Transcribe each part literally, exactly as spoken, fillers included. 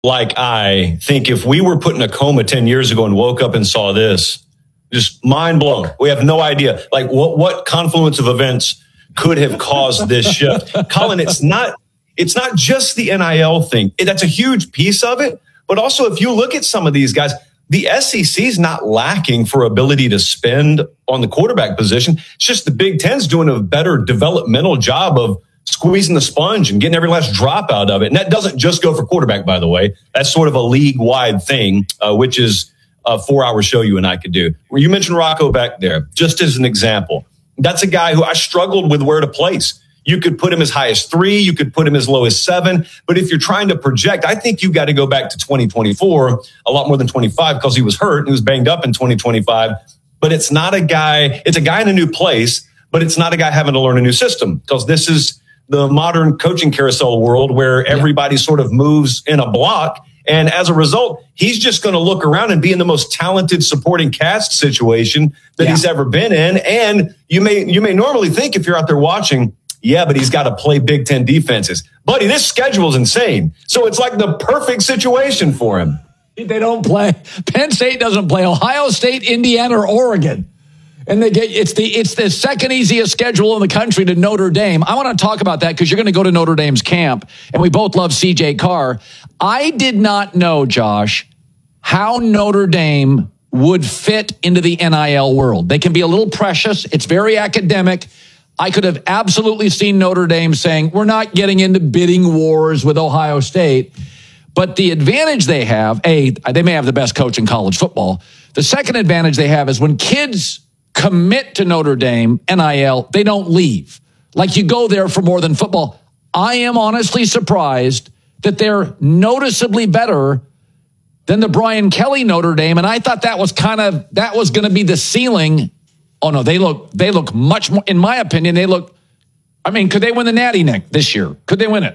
like I think if we were put in a coma ten years ago and woke up and saw this, just mind blown. We have no idea. Like what, what confluence of events could have caused this shift? Colin, it's not, it's not just the N I L thing. That's a huge piece of it. But also if you look at some of these guys, the S E C is not lacking for ability to spend on the quarterback position. It's just the Big Ten's doing a better developmental job of squeezing the sponge and getting every last drop out of it. And that doesn't just go for quarterback, by the way. That's sort of a league-wide thing, uh, which is a four-hour show you and I could do. Where you mentioned Rocco back there, just as an example. That's a guy who I struggled with where to place. You could put him as high as three. You could put him as low as seven. But if you're trying to project, I think you got to go back to twenty twenty-four, a lot more than twenty-five, because he was hurt and he was banged up in twenty twenty-five. But it's not a guy, it's a guy in a new place, but it's not a guy having to learn a new system, because this is the modern coaching carousel world where everybody yeah. sort of moves in a block. And as a result, he's just going to look around and be in the most talented supporting cast situation that yeah. he's ever been in. And you may, you may normally think, if you're out there watching, yeah, but he's got to play Big Ten defenses. Buddy, this schedule is insane. So it's like the perfect situation for him. They don't play. Penn State doesn't play Ohio State, Indiana, or Oregon. And they get it's the it's the second easiest schedule in the country to Notre Dame. I want to talk about that because you're going to go to Notre Dame's camp, and we both love C J Carr. I did not know, Josh, how Notre Dame would fit into the N I L world. They can be a little precious. It's very academic. I could have absolutely seen Notre Dame saying, we're not getting into bidding wars with Ohio State. But the advantage they have, A, they may have the best coach in college football. The second advantage they have is when kids commit to Notre Dame, N I L, they don't leave. Like you go there for more than football. I am honestly surprised that they're noticeably better than the Brian Kelly Notre Dame. And I thought that was kind of, that was going to be the ceiling. Oh no, they look, they look much more, in my opinion, they look, I mean, could they win the Natty Nick this year? Could they win it?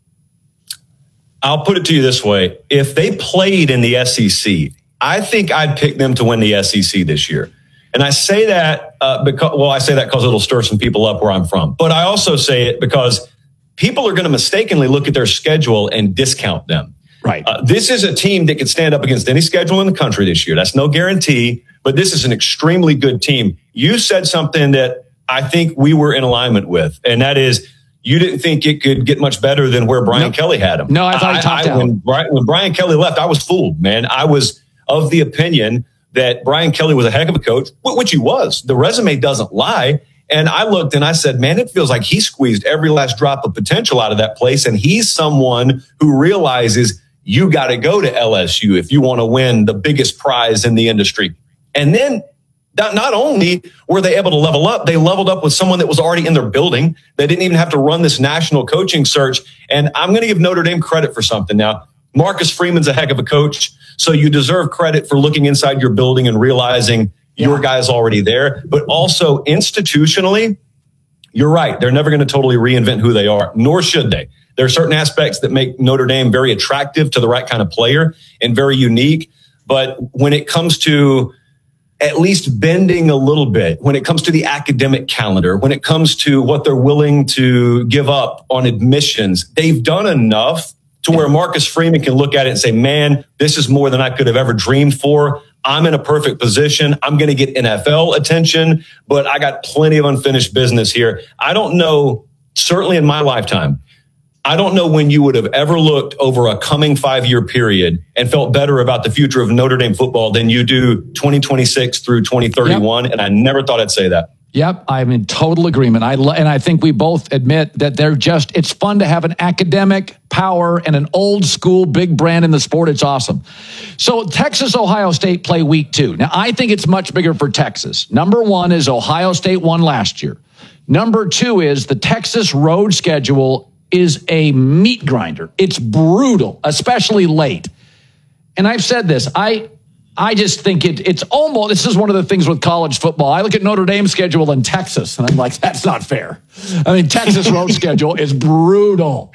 I'll put it to you this way. If they played in the S E C, I think I'd pick them to win the S E C this year. And I say that uh, because, well, I say that because it'll stir some people up where I'm from. But I also say it because people are going to mistakenly look at their schedule and discount them. Right. Uh, this is a team that could stand up against any schedule in the country this year. That's no guarantee, but this is an extremely good team. You said something that I think we were in alignment with, and that is you didn't think it could get much better than where Brian no. Kelly had him. No, I thought he topped I, I, out. When Brian, when Brian Kelly left, I was fooled, man. I was of the opinion that Brian Kelly was a heck of a coach, which he was. The resume doesn't lie. And I looked and I said, man, it feels like he squeezed every last drop of potential out of that place. And he's someone who realizes you got to go to L S U if you want to win the biggest prize in the industry. And then not, not only were they able to level up, they leveled up with someone that was already in their building. They didn't even have to run this national coaching search. And I'm going to give Notre Dame credit for something now. Marcus Freeman's a heck of a coach. So you deserve credit for looking inside your building and realizing yeah. your guy's already there. But also institutionally, you're right. They're never going to totally reinvent who they are, nor should they. There are certain aspects that make Notre Dame very attractive to the right kind of player and very unique. But when it comes to at least bending a little bit, when it comes to the academic calendar, when it comes to what they're willing to give up on admissions, they've done enough to where Marcus Freeman can look at it and say, man, this is more than I could have ever dreamed for. I'm in a perfect position. I'm going to get N F L attention, but I got plenty of unfinished business here. I don't know, certainly in my lifetime, I don't know when you would have ever looked over a coming five-year period and felt better about the future of Notre Dame football than you do twenty twenty-six through twenty thirty-one. Yep. And I never thought I'd say that. Yep, I'm in total agreement. I lo- and I think we both admit that they're just, it's fun to have an academic power and an old school big brand in the sport. It's awesome. So Texas, Ohio State play week two. Now, I think it's much bigger for Texas. Number one is Ohio State won last year. Number two is the Texas road schedule is a meat grinder. It's brutal, especially late. And I've said this, I... I just think it, it's almost, this is one of the things with college football. I look at Notre Dame's schedule in Texas, and I'm like, that's not fair. I mean, Texas road schedule is brutal.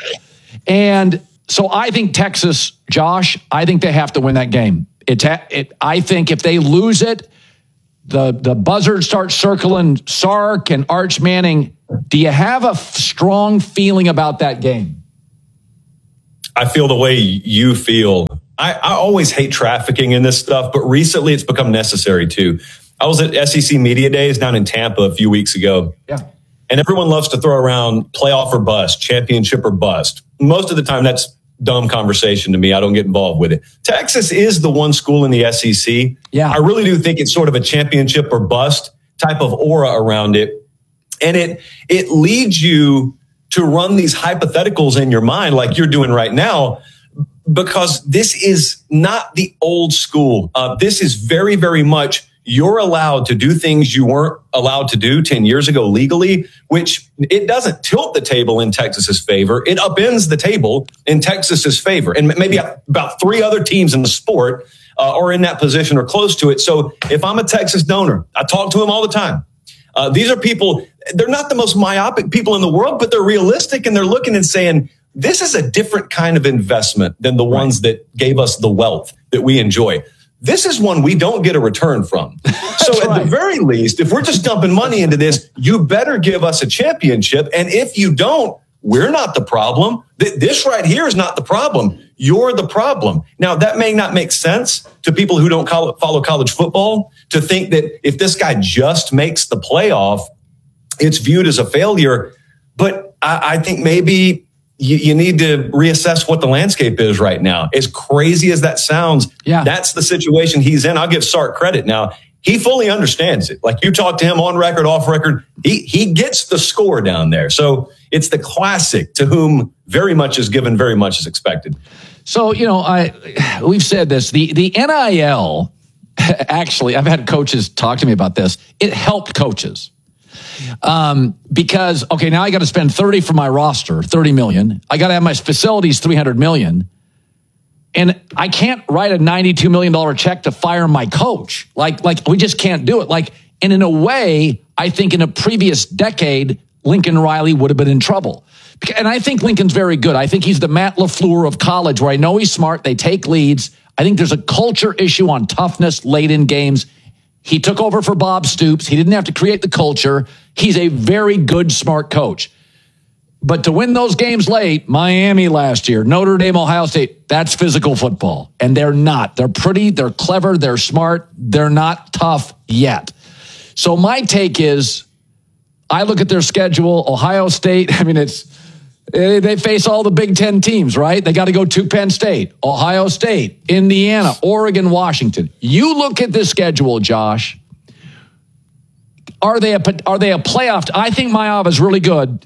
And so I think Texas, Josh, I think they have to win that game. It's, it, I think if they lose it, the, the buzzards start circling Sark and Arch Manning. Do you have a strong feeling about that game? I feel the way you feel. I, I always hate trafficking in this stuff, but recently it's become necessary too. I was at S E C Media Days down in Tampa a few weeks ago. Yeah. And everyone loves to throw around playoff or bust, championship or bust. Most of the time, that's dumb conversation to me. I don't get involved with it. Texas is the one school in the S E C. Yeah. I really do think it's sort of a championship or bust type of aura around it. And it it leads you to run these hypotheticals in your mind like you're doing right now, because this is not the old school. Uh, this is very, very much you're allowed to do things you weren't allowed to do ten years ago legally, which it doesn't tilt the table in Texas's favor. It upends the table in Texas's favor. And maybe about three other teams in the sport uh, are in that position or close to it. So if I'm a Texas donor, I talk to them all the time. Uh, these are people, they're not the most myopic people in the world, but they're realistic and they're looking and saying, this is a different kind of investment than the ones right. that gave us the wealth that we enjoy. This is one we don't get a return from. So at right. the very least, if we're just dumping money into this, you better give us a championship. And if you don't, we're not the problem. This right here is not the problem. You're the problem. Now, that may not make sense to people who don't follow college football, to think that if this guy just makes the playoff, it's viewed as a failure. But I, I think maybe You, you need to reassess what the landscape is right now. As crazy as that sounds, yeah. that's the situation he's in. I'll give Sark credit. Now, he fully understands it. Like, you talk to him on record, off record, he he gets the score down there. So it's the classic to whom very much is given, very much is expected. So, you know, I we've said this. The, the N I L, actually, I've had coaches talk to me about this. It helped coaches. Um, because, okay, now I got to spend thirty for my roster, thirty million. I got to have my facilities, three hundred million. And I can't write a ninety-two million dollars check to fire my coach. Like, like we just can't do it. Like, and in a way, I think in a previous decade, Lincoln Riley would have been in trouble. And I think Lincoln's very good. I think he's the Matt LaFleur of college, where I know he's smart. They take leads. I think there's a culture issue on toughness late in games. He took over for Bob Stoops. He didn't have to create the culture. He's a very good, smart coach. But to win those games late, Miami last year, Notre Dame, Ohio State, that's physical football. And they're not. They're pretty, they're clever, they're smart. They're not tough yet. So my take is, I look at their schedule, Ohio State, I mean, it's, they face all the Big Ten teams, right? They got to go to Penn State, Ohio State, Indiana, Oregon, Washington. You look at this schedule, Josh. Are they a are they a playoff? I think Mayav is really good.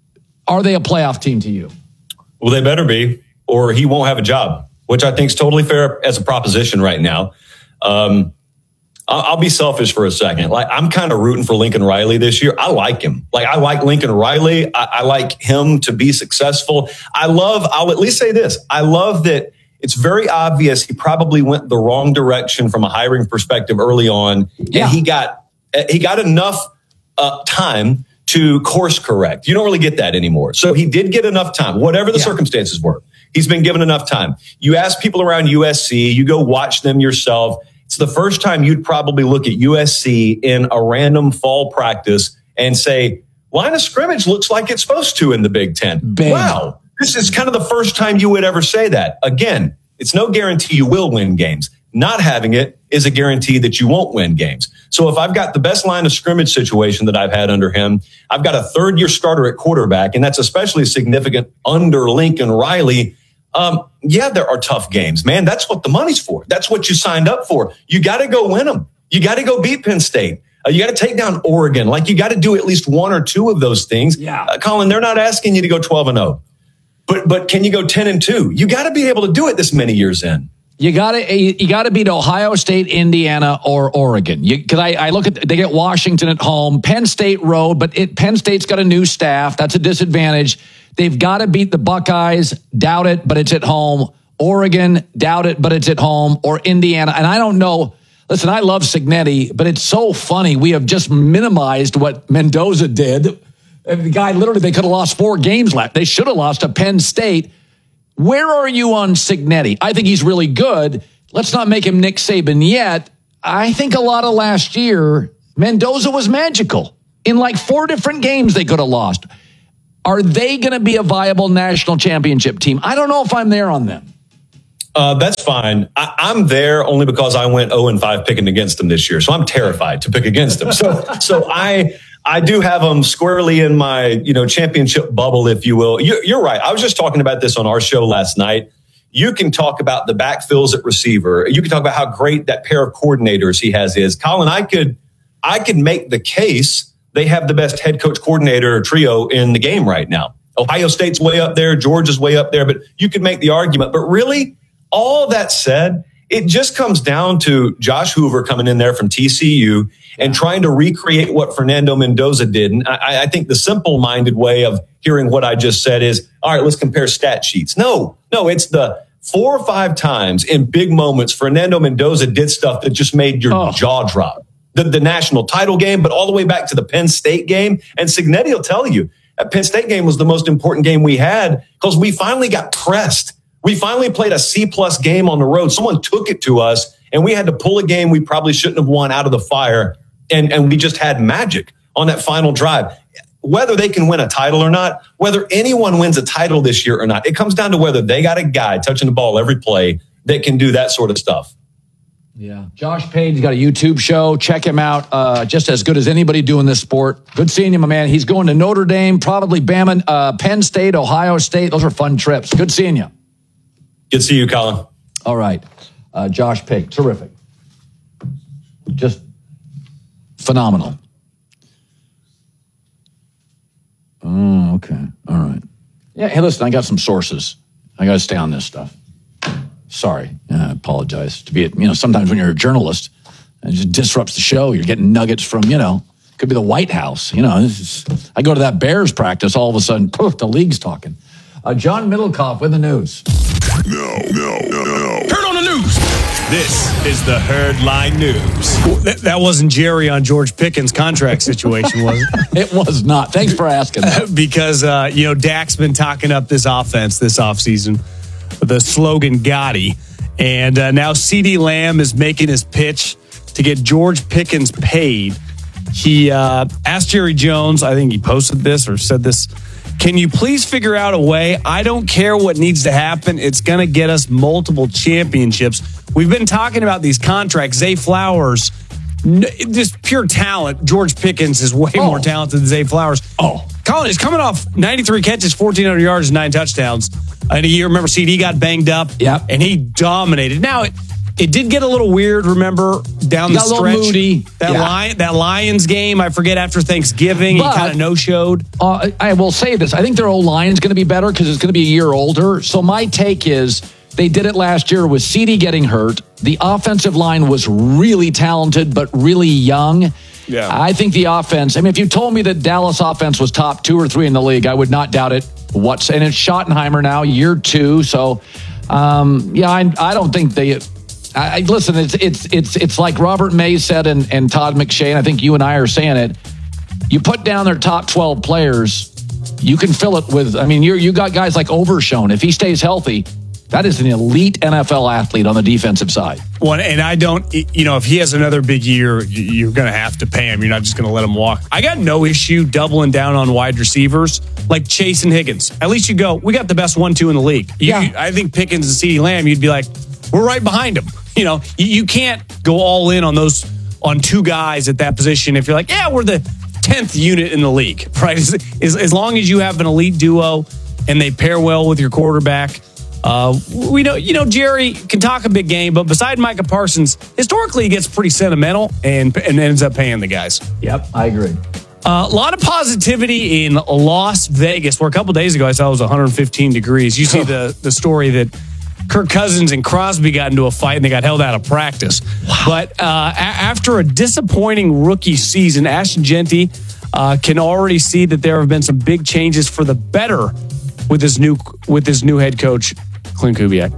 Are they a playoff team to you? Well, they better be, or he won't have a job, which I think is totally fair as a proposition right now. Um, I'll be selfish for a second. Like, I'm kind of rooting for Lincoln Riley this year. I like him. Like, I like Lincoln Riley. I, I like him to be successful. I love, I'll at least say this. I love that it's very obvious he probably went the wrong direction from a hiring perspective early on. Yeah. And he got, he got enough uh, time to course correct. You don't really get that anymore. So he did get enough time, whatever the yeah. circumstances were. He's been given enough time. You ask people around U S C, you go watch them yourself. It's the first time you'd probably look at U S C in a random fall practice and say, line of scrimmage looks like it's supposed to in the Big Ten. Bang. Wow. This is kind of the first time you would ever say that. Again, it's no guarantee you will win games. Not having it is a guarantee that you won't win games. So if I've got the best line of scrimmage situation that I've had under him, I've got a third year starter at quarterback, and that's especially significant under Lincoln Riley. Um, yeah, there are tough games, man. That's what the money's for. That's what you signed up for. You got to go win them. You got to go beat Penn State. Uh, you got to take down Oregon. Like, you got to do at least one or two of those things. Yeah. Uh, Colin, they're not asking you to go twelve and oh, but, but can you go ten and two? You got to be able to do it this many years in. You got to you got to beat Ohio State, Indiana, or Oregon. Because I, I look at they get Washington at home, Penn State road, but it, Penn State's got a new staff. That's a disadvantage. They've got to beat the Buckeyes. Doubt it, but it's at home. Oregon, doubt it, but it's at home. Or Indiana, and I don't know. Listen, I love Cignetti, but it's so funny. We have just minimized what Mendoza did. And the guy literally, they could have lost four games left. They should have lost to Penn State. Where are you on Cignetti? I think he's really good. Let's not make him Nick Saban yet. I think a lot of last year, Mendoza was magical. In like four different games they could have lost. Are they going to be a viable national championship team? I don't know if I'm there on them. Uh, that's fine. I, I'm there only because I went oh and five picking against them this year. So I'm terrified to pick against them. So, so I, I do have them squarely in my, you know, championship bubble, if you will. You're, you're right. I was just talking about this on our show last night. You can talk about the backfills at receiver. You can talk about how great that pair of coordinators he has is. Colin, I could, I could make the case they have the best head coach coordinator trio in the game right now. Ohio State's way up there. Georgia's way up there, but you could make the argument. But really, all that said, it just comes down to Josh Hoover coming in there from T C U and trying to recreate what Fernando Mendoza did. And I, I think the simple-minded way of hearing what I just said is, all right, let's compare stat sheets. No, no, it's the four or five times in big moments Fernando Mendoza did stuff that just made your oh. jaw drop. The, the national title game, but all the way back to the Penn State game. And Cignetti will tell you, that Penn State game was the most important game we had because we finally got pressed. We finally played a C-plus game on the road. Someone took it to us, and we had to pull a game we probably shouldn't have won out of the fire, and, and we just had magic on that final drive. Whether they can win a title or not, whether anyone wins a title this year or not, it comes down to whether they got a guy touching the ball every play that can do that sort of stuff. Yeah. Josh Page's got a YouTube show. Check him out. Uh, just as good as anybody doing this sport. Good seeing you, my man. He's going to Notre Dame, probably Bama, uh, Penn State, Ohio State. Those are fun trips. Good seeing you. Good to see you, Colin. All right. Uh, Josh Pate. Terrific. Just phenomenal. Oh, okay. All right. Yeah, hey, listen, I got some sources. I got to stay on this stuff. Sorry. I apologize. To be, you know, sometimes when you're a journalist, it just disrupts the show. You're getting nuggets from, you know, could be the White House. You know, this is, I go to that Bears practice, all of a sudden, poof, the league's talking. Uh, John Middlecoff with the news. No, no, no, no. Heard on the news. This is the Herd Line News. That, that wasn't Jerry on George Pickens' contract situation, was it? It was not. Thanks for asking. Because, uh, you know, Dak's been talking up this offense this offseason. The slogan Gotti. And uh, now CeeDee Lamb is making his pitch to get George Pickens paid. He uh, asked Jerry Jones, I think he posted this or said this, can you please figure out a way? I don't care what needs to happen. It's going to get us multiple championships. We've been talking about these contracts. Zay Flowers, n- just pure talent. George Pickens is way oh. more talented than Zay Flowers. Oh, Colin is coming off ninety-three catches, fourteen hundred yards, and nine touchdowns in a year. Remember, C D got banged up, yep. and he dominated. Now, it, it did get a little weird, remember, down he the got stretch. A little moody. That, yeah. Lion, that Lions game, I forget, after Thanksgiving, but, he kind of no-showed. Uh, I will say this. I think their O-line is going to be better because it's going to be a year older. So my take is they did it last year with C D getting hurt. The offensive line was really talented, but really young. Yeah. I think the offense, I mean, if you told me that Dallas offense was top two or three in the league, I would not doubt it. What's and it's Schottenheimer now, year two. So, um, yeah, I, I don't think they. I, I listen. It's it's it's it's like Robert May said and, and Todd McShay. And I think you and I are saying it. You put down their top twelve players, you can fill it with. I mean, you you got guys like Overshown. If he stays healthy, that is an elite N F L athlete on the defensive side. Well, and I don't, you know, if he has another big year, you're going to have to pay him. You're not just going to let him walk. I got no issue doubling down on wide receivers like Chase and Higgins. At least you go, we got the best one two in the league. You, yeah. I think Pickens and CeeDee Lamb, you'd be like, we're right behind him. You know, you, you can't go all in on those, on two guys at that position if you're like, yeah, we're the tenth unit in the league, right? As, as, as long as you have an elite duo and they pair well with your quarterback. Uh, we know, you know, Jerry can talk a big game, but beside Micah Parsons, historically he gets pretty sentimental and, and ends up paying the guys. Yep, I agree. Uh, a lot of positivity in Las Vegas, where a couple days ago I saw it was one hundred fifteen degrees. You see the, the story that Kirk Cousins and Crosby got into a fight and they got held out of practice. Wow. But uh, a- after a disappointing rookie season, Ashton Jeanty uh, can already see that there have been some big changes for the better with his new with his new head coach, Clint Kubiak.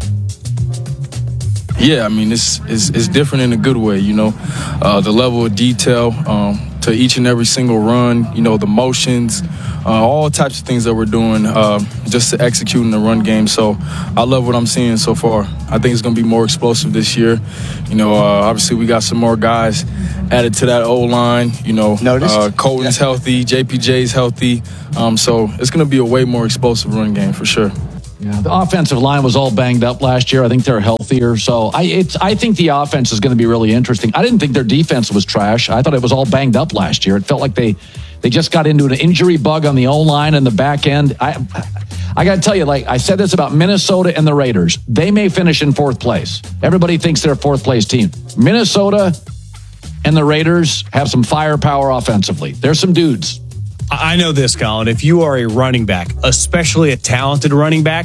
Yeah, I mean, it's, it's, it's different in a good way, you know. Uh, the level of detail um, to each and every single run, you know, the motions, uh, all types of things that we're doing. Uh, just to execute in the run game. So I love what I'm seeing so far. I think it's going to be more explosive this year. You know, uh, obviously we got some more guys added to that O-line. You know, uh, Colton's yeah. healthy, J P J's healthy. Um, so it's going to be a way more explosive run game for sure. Yeah, the offensive line was all banged up last year. I think they're healthier. So I it's I think the offense is going to be really interesting. I didn't think their defense was trash. I thought it was all banged up last year. It felt like they they just got into an injury bug on the O-line and the back end. I I got to tell you, like I said this about Minnesota and the Raiders. They may finish in fourth place. Everybody thinks they're a fourth place team. Minnesota and the Raiders have some firepower offensively. There's some dudes. I know this, Colin. If you are a running back, especially a talented running back,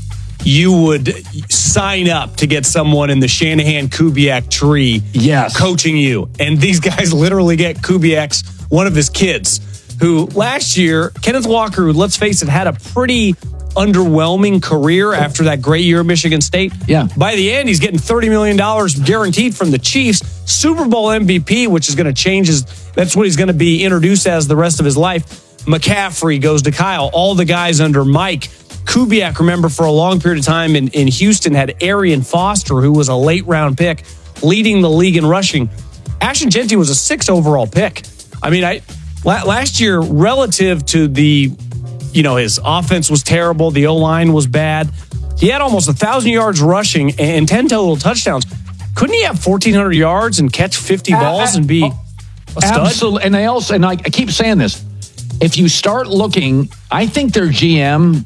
you would sign up to get someone in the Shanahan-Kubiak tree yes. coaching you. And these guys literally get Kubiak's, one of his kids, who last year, Kenneth Walker, who, let's face it, had a pretty underwhelming career after that great year at Michigan State. Yeah. By the end, he's getting thirty million dollars guaranteed from the Chiefs. Super Bowl M V P, which is going to change his, that's what he's going to be introduced as the rest of his life. McCaffrey goes to Kyle. All the guys under Mike. Kubiak, remember, for a long period of time in, in Houston, had Arian Foster, who was a late round pick, leading the league in rushing. Ashton Jeanty was a six overall pick. I mean, I last year, relative to the, you know, his offense was terrible. The O-line was bad. He had almost one thousand yards rushing and ten total touchdowns. Couldn't he have fourteen hundred yards and catch fifty balls and be a stud? Absolutely. And they also, and I, I keep saying this, if you start looking, I think their G M,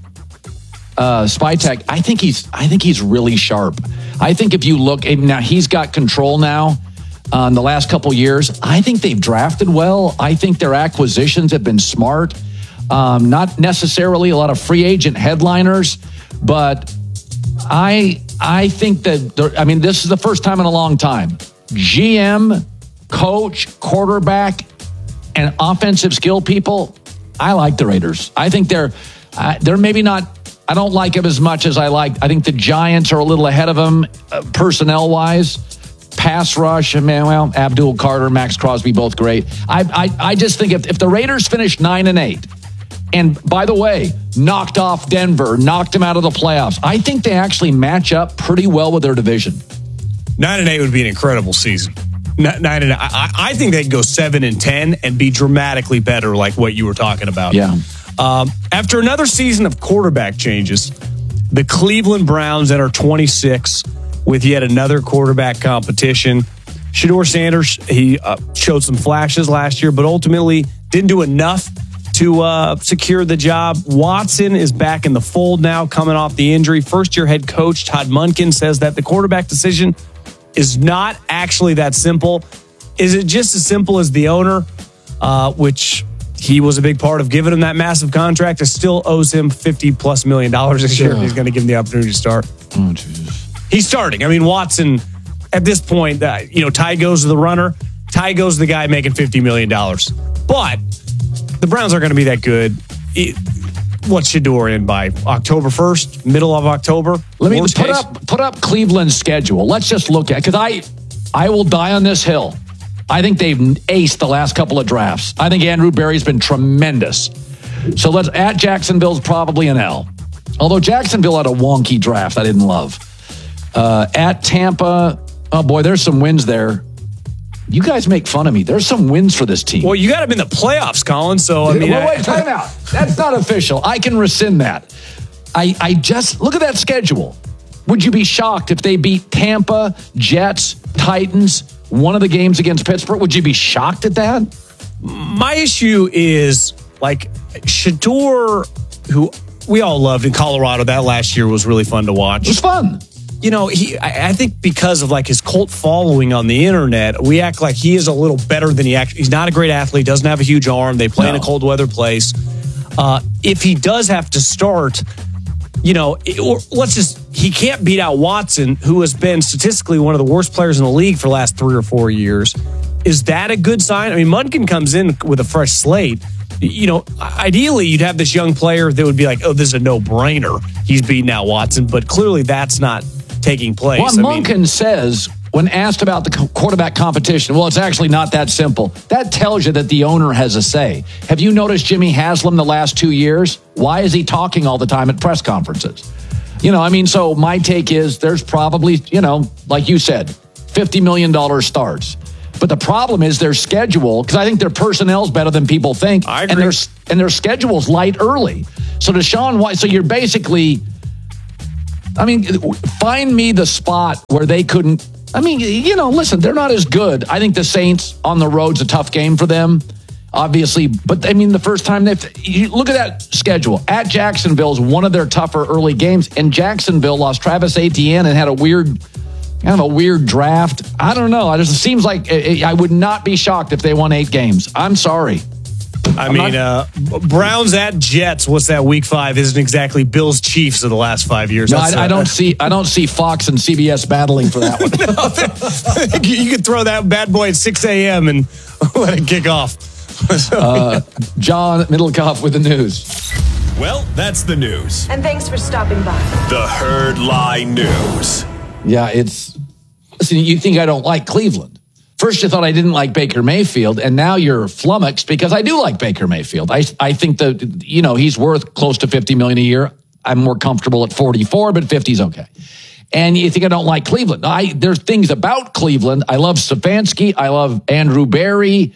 uh, Spytek, I think he's, I think he's really sharp. I think if you look, now he's got control now on uh, the last couple years. I think they've drafted well. I think their acquisitions have been smart. Um, not necessarily a lot of free agent headliners, but I I think that, I mean, this is the first time in a long time. G M, coach, quarterback, and offensive skill people, I like the Raiders. I think they're uh, they're maybe not, I don't like them as much as I like. I think the Giants are a little ahead of them uh, personnel-wise. Pass rush, man, well, Abdul Carter, Max Crosby, both great. I I, I just think if, if the Raiders finish nine and eight, and by the way, knocked off Denver, knocked them out of the playoffs, I think they actually match up pretty well with their division. Nine and eight would be an incredible season. Nine and I, I think they'd go seven and ten and be dramatically better, like what you were talking about. Yeah. Um, after another season of quarterback changes, the Cleveland Browns enter twenty-six with yet another quarterback competition. Shedeur Sanders, he uh, showed some flashes last year, but ultimately didn't do enough to uh, secure the job. Watson is back in the fold now, coming off the injury. First-year head coach Todd Monken says that the quarterback decision is not actually that simple. Is it just as simple as the owner, uh, which he was a big part of giving him that massive contract, it still owes him fifty plus million dollars this year if he's going to give him the opportunity to start? Oh, Jesus. He's starting. I mean, Watson, at this point, uh, you know, Ty goes to the runner. Ty goes to the guy making fifty million dollars. But the Browns aren't going to be that good. It, what's Shedeur in by October first, middle of October? Let me put up put up Cleveland's schedule. Let's just look at, because I I will die on this hill. I think they've aced the last couple of drafts. I think Andrew Berry's been tremendous. So let's at Jacksonville's probably an L. Although Jacksonville had a wonky draft I didn't love. Uh, at Tampa, oh boy, there's some wins there. You guys make fun of me. There's some wins for this team. Well, you got them in the playoffs, Colin. So I mean, wait, wait, time out. That's not official. I can rescind that. I, I just look at that schedule. Would you be shocked if they beat Tampa, Jets, Titans, one of the games against Pittsburgh? Would you be shocked at that? My issue is like Shedeur, who we all loved in Colorado. That last year was really fun to watch. It was fun. You know, he. I think because of like his cult following on the internet, we act like he is a little better than he actually. He's not a great athlete. Doesn't have a huge arm. They play no. in a cold weather place. Uh, if he does have to start, you know, it, or let's just he can't beat out Watson, who has been statistically one of the worst players in the league for the last three or four years. Is that a good sign? I mean, Monken comes in with a fresh slate. You know, ideally, you'd have this young player that would be like, oh, this is a no-brainer. He's beating out Watson, but clearly that's not taking place. Well, Monken I mean, says when asked about the quarterback competition, well, it's actually not that simple. That tells you that the owner has a say. Have you noticed Jimmy Haslam the last two years? Why is he talking all the time at press conferences? You know, I mean, so my take is there's probably, you know, like you said, fifty million dollars starts. But the problem is their schedule, because I think their personnel's better than people think. I agree. And their, and their schedule's light early. So Deshaun Watson, so you're basically, I mean, find me the spot where they couldn't, I mean, you know, listen, they're not as good. I think the Saints on the road's a tough game for them, obviously. But, I mean, the first time they've, you look at that schedule. At Jacksonville is one of their tougher early games. And Jacksonville lost Travis Etienne and had a weird, kind of a weird draft. I don't know. It just seems like I would not be shocked if they won eight games. I'm sorry. I mean, uh, Browns at Jets. What's that? Week five isn't exactly Bills Chiefs of the last five years. No, I, I don't see. I don't see Fox and C B S battling for that one. no, you could throw that bad boy at six a.m. and let it kick off. uh, John Middlecoff with the news. Well, that's the news. And thanks for stopping by. The Herd Lie News. Yeah, it's. Listen, you think I don't like Cleveland? First, you thought I didn't like Baker Mayfield, and now you're flummoxed because I do like Baker Mayfield. I I think that, you know, he's worth close to fifty million dollars a year. I'm more comfortable at forty-four, but fifty's okay. And you think I don't like Cleveland? I there's things about Cleveland. I love Stefanski. I love Andrew Berry.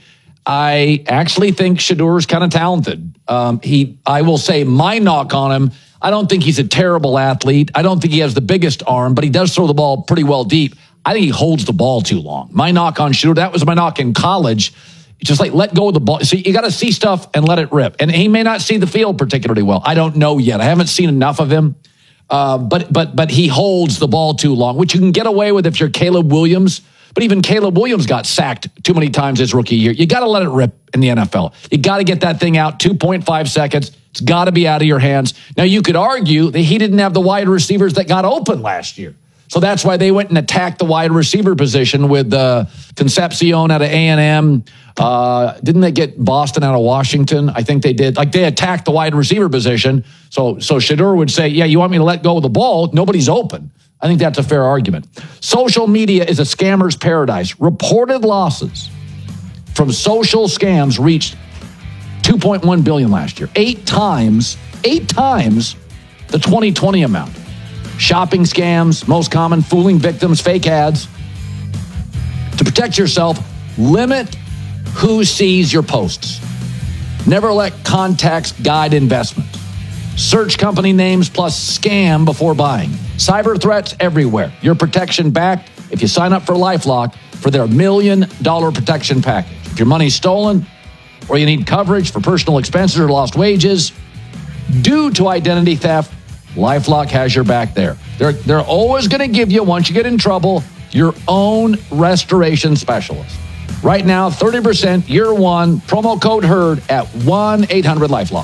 I actually think Shadur's kind of talented. Um, he, I will say, my knock on him. I don't think he's a terrible athlete. I don't think he has the biggest arm, but he does throw the ball pretty well deep. I think he holds the ball too long. My knock on Shadur, that was my knock in college. Just like let go of the ball. So you got to see stuff and let it rip. And he may not see the field particularly well. I don't know yet. I haven't seen enough of him. Uh, but but but he holds the ball too long, which you can get away with if you're Caleb Williams. But even Caleb Williams got sacked too many times his rookie year. You got to let it rip in the N F L. You got to get that thing out two point five seconds. It's got to be out of your hands. Now, you could argue that he didn't have the wide receivers that got open last year. So that's why they went and attacked the wide receiver position with uh, Concepcion out of A and M. Uh, didn't they get Boston out of Washington? I think they did. Like, they attacked the wide receiver position. So, so Shadur would say, yeah, you want me to let go of the ball? Nobody's open. I think that's a fair argument. Social media is a scammer's paradise. Reported losses from social scams reached two point one billion dollars last year. Eight times, eight times the twenty twenty amount. Shopping scams, most common, fooling victims, fake ads. To protect yourself, limit who sees your posts. Never let contacts guide investment. Search company names plus scam before buying. Cyber threats everywhere. Your protection backed if you sign up for LifeLock for their million dollar protection package. If your money's stolen or you need coverage for personal expenses or lost wages due to identity theft, LifeLock has your back there. They're, they're always going to give you, once you get in trouble, your own restoration specialist. Right now, thirty percent year one, promo code HERD at one eight hundred LifeLock.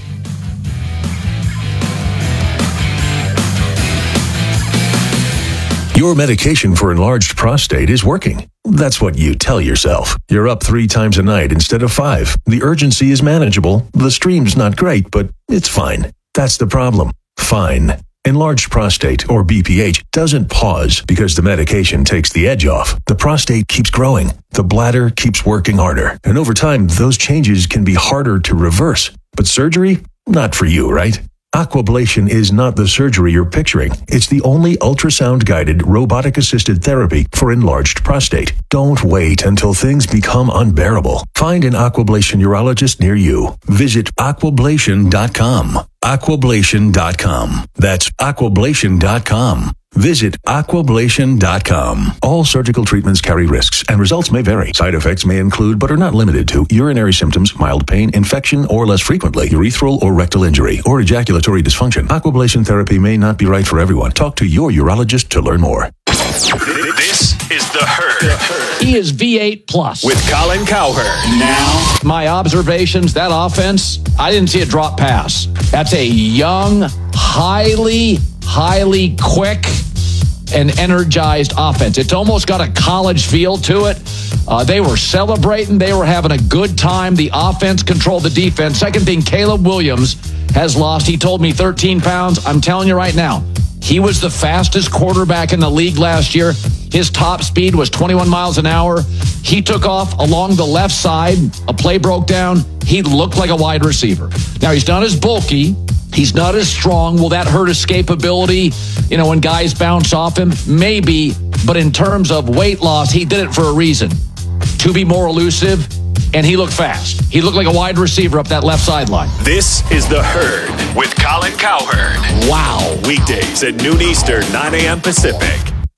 Your medication for enlarged prostate is working. That's what you tell yourself. You're up three times a night instead of five. The urgency is manageable. The stream's not great, but it's fine. That's the problem. Fine. Enlarged prostate, or B P H, doesn't pause because the medication takes the edge off. The prostate keeps growing. The bladder keeps working harder. And over time, those changes can be harder to reverse. But surgery? Not for you, right? Aquablation is not the surgery you're picturing. It's the only ultrasound-guided, robotic-assisted therapy for enlarged prostate. Don't wait until things become unbearable. Find an Aquablation urologist near you. Visit aquablation dot com. aquablation dot com. That's aquablation dot com. Visit aquablation dot com. All surgical treatments carry risks, and results may vary. Side effects may include, but are not limited to, urinary symptoms, mild pain, infection, or less frequently, urethral or rectal injury, or ejaculatory dysfunction. Aquablation therapy may not be right for everyone. Talk to your urologist to learn more. This is The Herd. He is V eight plus. With Colin Cowherd. Now, my observations, that offense, I didn't see a drop pass. That's a young, highly, highly quick and energized offense. It's almost got a college feel to it. Uh, they were celebrating. They were having a good time. The offense controlled the defense. Second thing, Caleb Williams has lost. He told me thirteen pounds. I'm telling you right now, he was the fastest quarterback in the league last year. His top speed was twenty-one miles an hour. He took off along the left side. A play broke down. He looked like a wide receiver. Now, he's not as bulky. He's not as strong. Will that hurt escapability? You know, when guys bounce off him? Maybe. But in terms of weight loss, he did it for a reason. To be more elusive, and he looked fast. He looked like a wide receiver up that left sideline. This is The Herd with Colin Cowherd. Wow. Weekdays at noon Eastern, nine a.m. Pacific.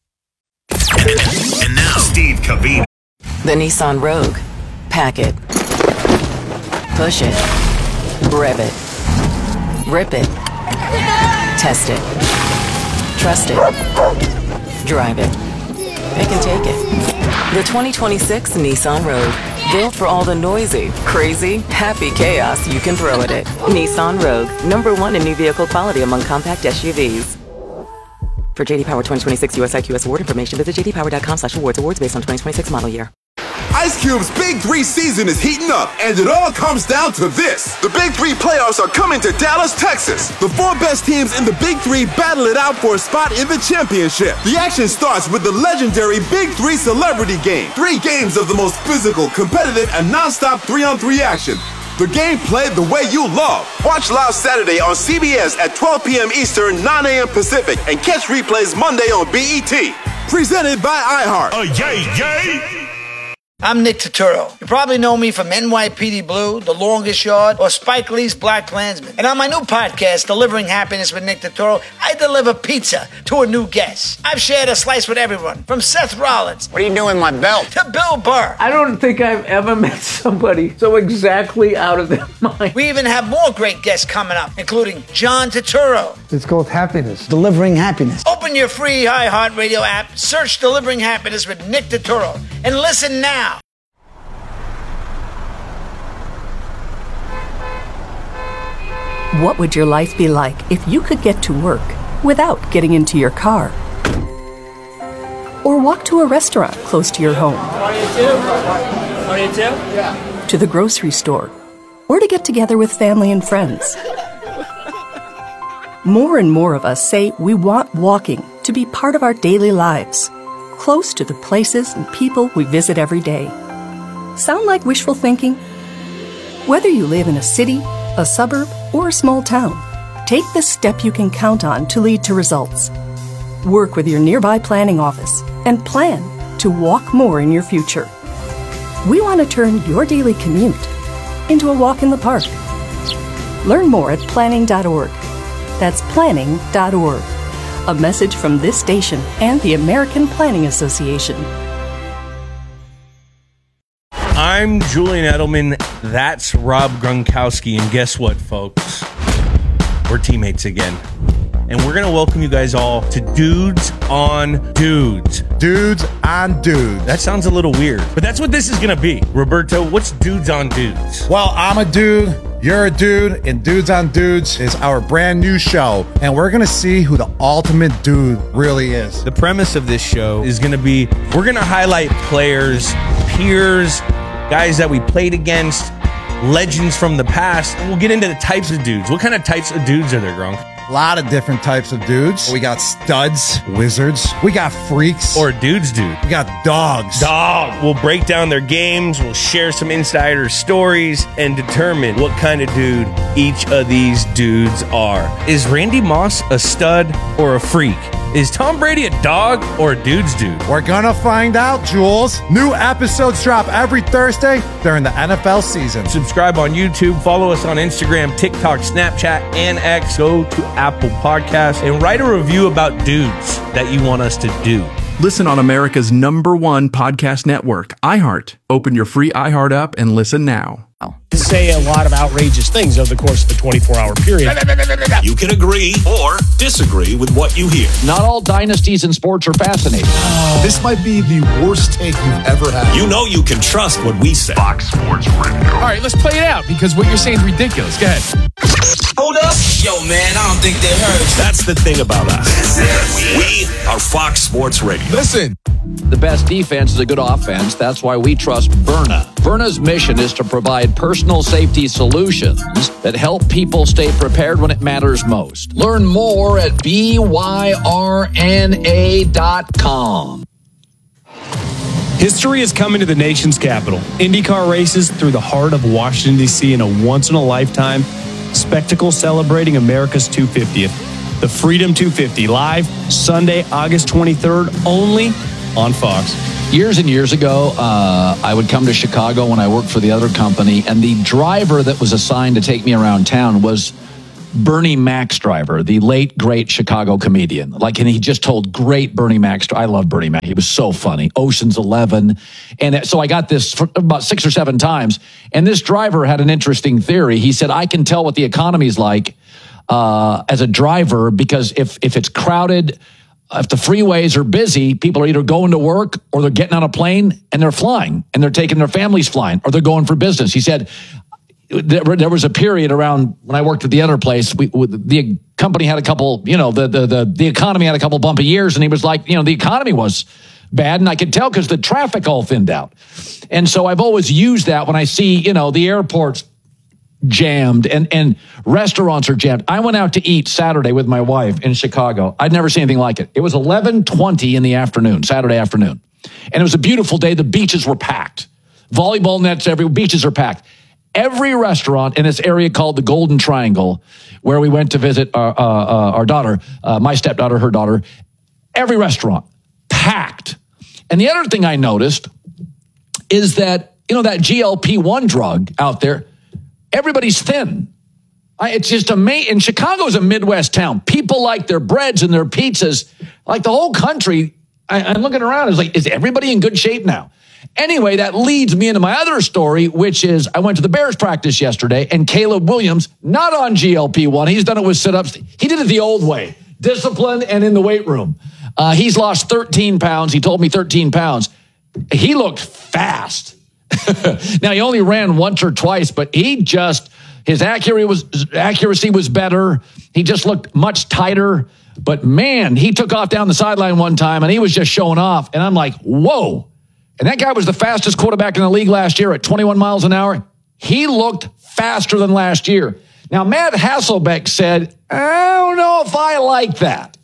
And now, Steve Cavina. The Nissan Rogue. Pack it. Push it. Rev it. Rip it. Test it. Trust it. Drive it. Pick and take it. The twenty twenty-six Nissan Rogue. Built for all the noisy, crazy, happy chaos you can throw at it. Nissan Rogue. Number one in new vehicle quality among compact S U Vs. For J D Power twenty twenty-six U S I Q S award information, visit j d power dot com slash awards. Awards based on twenty twenty-six model year. Ice Cube's Big Three season is heating up, and it all comes down to this. The Big Three playoffs are coming to Dallas, Texas. The four best teams in the Big Three battle it out for a spot in the championship. The action starts with the legendary Big Three Celebrity Game. Three games of the most physical, competitive, and non-stop three-on-three action. The game played the way you love. Watch live Saturday on C B S at twelve p.m. Eastern, nine a.m. Pacific, and catch replays Monday on B E T. Presented by iHeart. Oh, yay, yay! I'm Nick Turturro. You probably know me from N Y P D Blue, The Longest Yard, or Spike Lee's Black Klansman. And on my new podcast, Delivering Happiness with Nick Turturro, I deliver pizza to a new guest. I've shared a slice with everyone, from Seth Rollins. What are you doing with my belt? To Bill Burr. I don't think I've ever met somebody so exactly out of their mind. We even have more great guests coming up, including John Turturro. It's called Happiness. Delivering Happiness. Open your free iHeartRadio app, search Delivering Happiness with Nick Turturro, and listen now. What would your life be like if you could get to work without getting into your car? Or walk to a restaurant close to your home? twenty-two? Yeah. To the grocery store? Or to get together with family and friends? More and more of us say we want walking to be part of our daily lives, close to the places and people we visit every day. Sound like wishful thinking? Whether you live in a city, a suburb, or a small town, take the step you can count on to lead to results. Work with your nearby planning office and plan to walk more in your future. We want to turn your daily commute into a walk in the park. Learn more at planning dot org. That's planning dot org. A message from this station and the American Planning Association. I'm Julian Edelman. That's Rob Gronkowski. And guess what, folks? We're teammates again. And we're going to welcome you guys all to Dudes on Dudes. Dudes on Dudes. That sounds a little weird, but that's what this is going to be. Roberto, what's Dudes on Dudes? Well, I'm a dude. You're a dude, and Dudes on Dudes is our brand new show, and we're going to see who the ultimate dude really is. The premise of this show is going to be, we're going to highlight players, peers, guys that we played against, legends from the past, and we'll get into the types of dudes. What kind of types of dudes are there, Gronk? A lot of different types of dudes. We got studs, wizards. We got freaks. Or dudes, dude. We got dogs. Dog. We'll break down their games. We'll share some insider stories and determine what kind of dude each of these dudes are. Is Randy Moss a stud or a freak? Is Tom Brady a dog or a dude's dude? We're gonna find out, Jules. New episodes drop every Thursday during the N F L season. Subscribe on YouTube, follow us on Instagram, TikTok, Snapchat, and X. Go to Apple Podcasts and write a review about dudes that you want us to do. Listen on America's number one podcast network, iHeart. Open your free iHeart app and listen now. Say a lot of outrageous things over the course of a twenty-four hour period. You can agree or disagree with what you hear. Not all dynasties in sports are fascinating. Oh, this might be the worst take you've ever had. You know you can trust what we say. Fox Sports Radio. All right, let's play it out because what you're saying is ridiculous. Go ahead. Hold up. Yo, man, I don't think they heard. That's the thing about us. We are Fox Sports Radio. Listen. The best defense is a good offense. That's why we trust Verna. Verna's mission is to provide personal safety solutions that help people stay prepared when it matters most. Learn more at B Y R N A dot com. History is coming to the nation's capital. IndyCar races through the heart of Washington, D C in a once-in-a-lifetime spectacle celebrating America's two hundred fiftieth. The Freedom two fifty, live Sunday, August twenty-third, only on Fox. Years and years ago, uh, I would come to Chicago when I worked for the other company, and the driver that was assigned to take me around town was Bernie Mac's driver, the late, great Chicago comedian. Like, and he just told great Bernie Mac's. I love Bernie Mac. He was so funny. Ocean's Eleven. And so I got this for about six or seven times. And this driver had an interesting theory. He said, I can tell what the economy is like uh, as a driver, because if, if it's crowded, if the freeways are busy, people are either going to work or they're getting on a plane and they're flying and they're taking their families flying or they're going for business. He said, there was a period around when I worked at the other place. We, the company had a couple, you know, the, the the the economy had a couple bumpy years, and he was like, you know, the economy was bad, and I could tell because the traffic all thinned out. And so I've always used that when I see, you know, the airports jammed and and restaurants are jammed. I went out to eat Saturday with my wife in Chicago. I'd never seen anything like it. It was eleven twenty in the afternoon, Saturday afternoon, and it was a beautiful day. The beaches were packed, volleyball nets everywhere. Beaches are packed. Every restaurant in this area called the Golden Triangle, where we went to visit our, uh, uh, our daughter, uh, my stepdaughter, her daughter, every restaurant packed. And the other thing I noticed is that, you know, that G L P one drug out there, everybody's thin. I, it's just amazing. And Chicago's a Midwest town. People like their breads and their pizzas. Like the whole country, I, I'm looking around, it's like, is everybody in good shape now? Anyway, that leads me into my other story, which is I went to the Bears practice yesterday, and Caleb Williams, not on G L P one. He's done it with sit-ups. He did it the old way, discipline and in the weight room. Uh, he's lost thirteen pounds. He told me thirteen pounds. He looked fast. Now, he only ran once or twice, but he just, his accuracy was, accuracy was better. He just looked much tighter. But, man, he took off down the sideline one time, and he was just showing off. And I'm like, whoa. And that guy was the fastest quarterback in the league last year at twenty-one miles an hour. He looked faster than last year. Now, Matt Hasselbeck said, I don't know if I like that.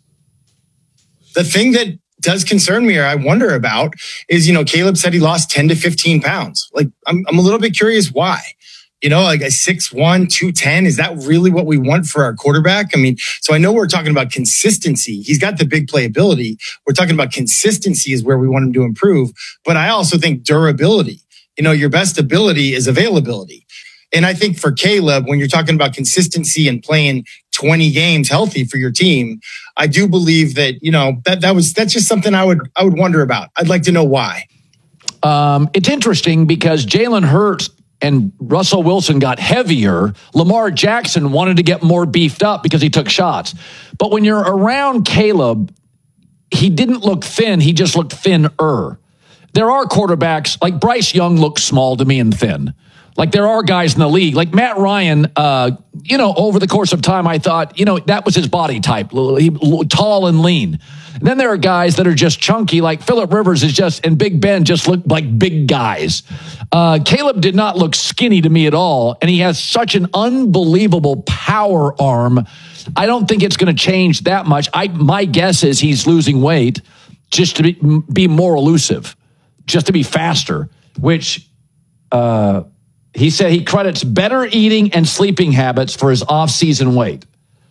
The thing that does concern me or I wonder about is, you know, Caleb said he lost ten to fifteen pounds. Like, I'm, I'm a little bit curious why. You know, like a six one, two ten, is that really what we want for our quarterback? I mean, so I know we're talking about consistency. He's got the big playability. We're talking about consistency is where we want him to improve. But I also think durability. You know, your best ability is availability. And I think for Caleb, when you're talking about consistency and playing twenty games healthy for your team, I do believe that, you know, that that was that's just something I would I would wonder about. I'd like to know why. Um, it's interesting because Jalen Hurts and Russell Wilson got heavier. Lamar Jackson wanted to get more beefed up because he took shots. But when you're around Caleb, he didn't look thin. He just looked thinner. There are quarterbacks, like Bryce Young looks small to me and thin. Like there are guys in the league, like Matt Ryan, uh, you know, over the course of time, I thought, you know, that was his body type, he, tall and lean. And then there are guys that are just chunky, like Phillip Rivers is just, and Big Ben just look like big guys. Uh, Caleb did not look skinny to me at all, and he has such an unbelievable power arm. I don't think it's going to change that much. I my guess is he's losing weight just to be, be more elusive, just to be faster, which uh, he said he credits better eating and sleeping habits for his off-season weight.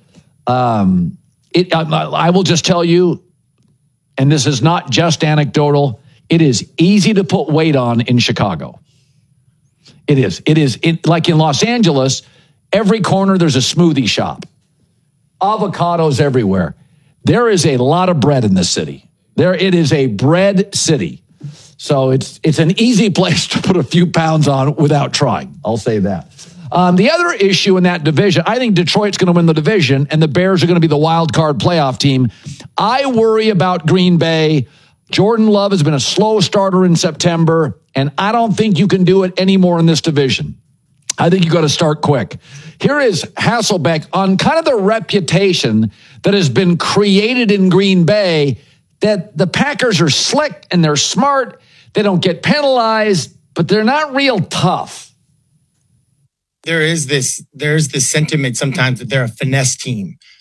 Um, it, I, I will just tell you, and this is not just anecdotal, it is easy to put weight on in Chicago. It is. It is. It, like in Los Angeles, every corner there's a smoothie shop. Avocados everywhere. There is a lot of bread in this city. There, it is a bread city. So it's it's an easy place to put a few pounds on without trying. I'll say that. Um, the other issue in that division, I think Detroit's going to win the division, and the Bears are going to be the wild card playoff team. I worry about Green Bay. Jordan Love has been a slow starter in September, and I don't think you can do it anymore in this division. I think you got to start quick. Here is Hasselbeck on kind of the reputation that has been created in Green Bay that the Packers are slick and they're smart. They don't get penalized, but they're not real tough. There is this, there's this sentiment sometimes that they're a finesse team,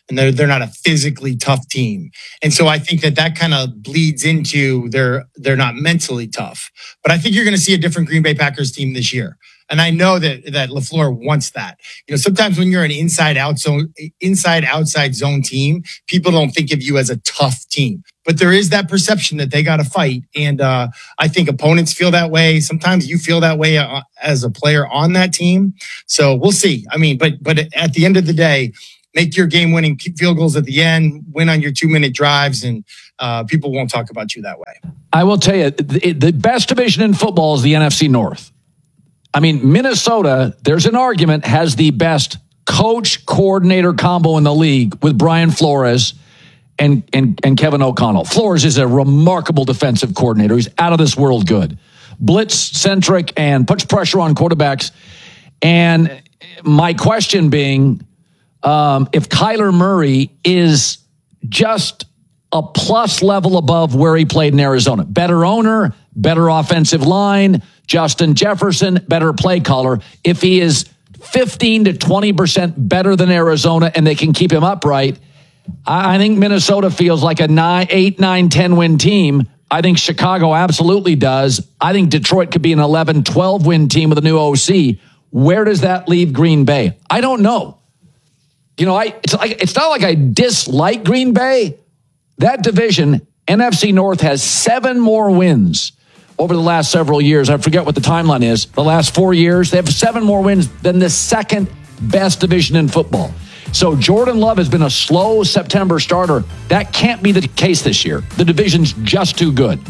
and they're they're not a physically tough team. And so I think that that kind of bleeds into they're they're not mentally tough. But I think you're going to see a different Green Bay Packers team this year. And I know that that LaFleur wants that. You know, sometimes when you're an inside out zone, inside outside zone team, people don't think of you as a tough team. But there is that perception that they got to fight, and uh, I think opponents feel that way. Sometimes you feel that way uh, as a player on that team. So we'll see. I mean, but but at the end of the day, make your game-winning field goals at the end, win on your two-minute drives, and uh, people won't talk about you that way. I will tell you, the, the best division in football is the N F C North. I mean, Minnesota, there's an argument, has the best coach-coordinator combo in the league with Brian Flores and, and, and Kevin O'Connell. Flores is a remarkable defensive coordinator. He's out of this world good. Blitz-centric and puts pressure on quarterbacks. And my question being, um, if Kyler Murray is just a plus level above where he played in Arizona, better owner, better offensive line, Justin Jefferson, better play caller. If he is fifteen to twenty percent better than Arizona and they can keep him upright, I think Minnesota feels like a nine, eight, nine, ten win team. I think Chicago absolutely does. I think Detroit could be an eleven, twelve win team with a new O C. Where does that leave Green Bay? I don't know. You know, I it's like it's not like I dislike Green Bay. That division, N F C North, has seven more wins over the last several years. I forget what the timeline is. The last four years, they have seven more wins than the second best division in football. So Jordan Love has been a slow September starter. That can't be the case this year. The division's just too good.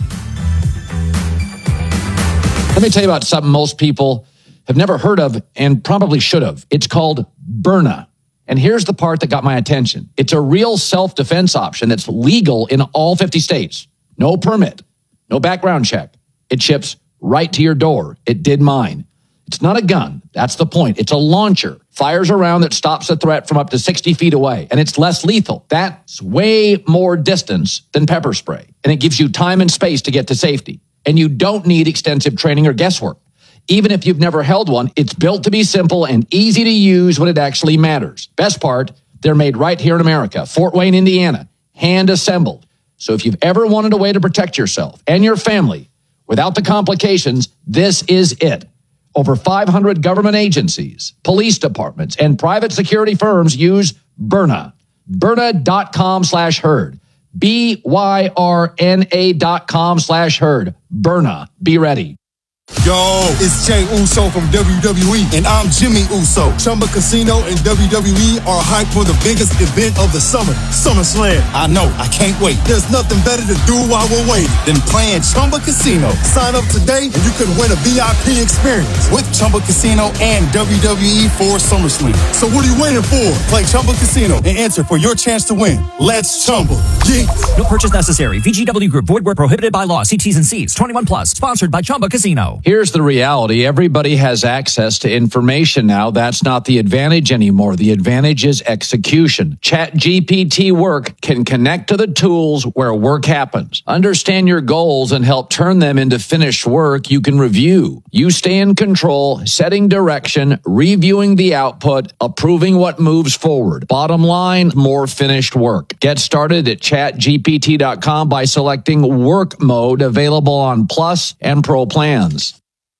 Let me tell you about something most people have never heard of and probably should have. It's called Byrna. And here's the part that got my attention. It's a real self-defense option that's legal in all fifty states. No permit, no background check. It ships right to your door. It did mine. It's not a gun. That's the point. It's a launcher. Fires a round that stops a threat from up to sixty feet away. And it's less lethal. That's way more distance than pepper spray. And it gives you time and space to get to safety. And you don't need extensive training or guesswork. Even if you've never held one, it's built to be simple and easy to use when it actually matters. Best part, they're made right here in America, Fort Wayne, Indiana, hand assembled. So if you've ever wanted a way to protect yourself and your family without the complications, this is it. Over five hundred government agencies, police departments, and private security firms use Byrna. Byrna.com slash herd. B Y R N A dot com slash herd. Byrna. Be ready. Yo, it's Jay Uso from W W E, and I'm Jimmy Uso. Chumba Casino and W W E are hyped for the biggest event of the summer, SummerSlam. I know, I can't wait. There's nothing better to do while we're waiting than playing Chumba Casino. Sign up today, and you could win a V I P experience with Chumba Casino and W W E for SummerSlam. So what are you waiting for? Play Chumba Casino and enter for your chance to win. Let's Chumba. Yeah. No purchase necessary. V G W Group. Void where prohibited by law. See T's and C's. twenty-one plus. Sponsored by Chumba Casino. Here's the reality. Everybody has access to information now. That's not the advantage anymore. The advantage is execution. ChatGPT Work can connect to the tools where work happens. Understand your goals and help turn them into finished work you can review. You stay in control, setting direction, reviewing the output, approving what moves forward. Bottom line, more finished work. Get started at chat G P T dot com by selecting Work Mode, available on Plus and Pro plans.